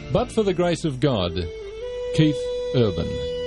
But for the Grace of God, Keith Urban.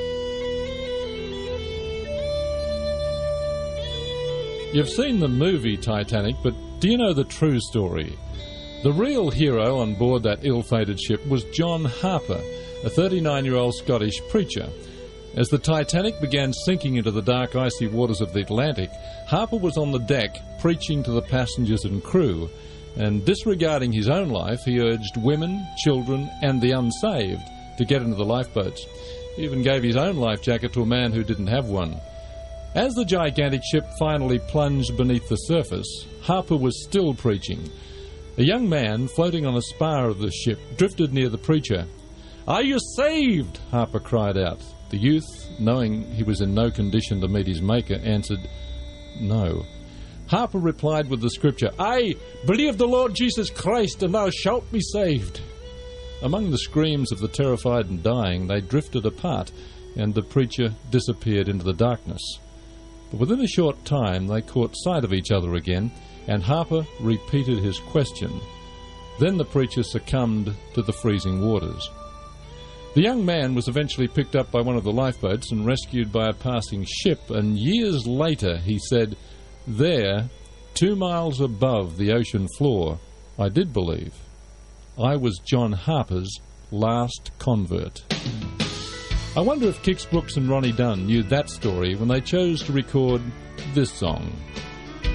You've seen the movie Titanic, but do you know the true story? The real hero on board that ill-fated ship was John Harper, a 39-year-old Scottish preacher. As the Titanic began sinking into the dark, icy waters of the Atlantic, Harper was on the deck preaching to the passengers and crew, and disregarding his own life, he urged women, children, and the unsaved to get into the lifeboats. He even gave his own life jacket to a man who didn't have one. As the gigantic ship finally plunged beneath the surface, Harper was still preaching. A young man floating on a spar of the ship drifted near the preacher. "Are you saved?" Harper cried out. The youth, knowing he was in no condition to meet his Maker, answered, "No." Harper replied with the scripture, "Aye, believe the Lord Jesus Christ, and thou shalt be saved." Among the screams of the terrified and dying, they drifted apart, and the preacher disappeared into the darkness. But within a short time, they caught sight of each other again, and Harper repeated his question. Then the preacher succumbed to the freezing waters. The young man was eventually picked up by one of the lifeboats and rescued by a passing ship, and years later he said, "There, 2 miles above the ocean floor, I did believe. I was John Harper's last convert." I wonder if Kix Brooks and Ronnie Dunn knew that story when they chose to record this song.